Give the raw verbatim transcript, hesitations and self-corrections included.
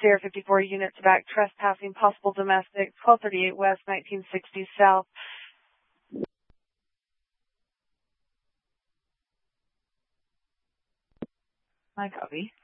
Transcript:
Sierra fifty-four units back, trespassing, possible domestic, twelve thirty-eight West, nineteen sixty South. I copy.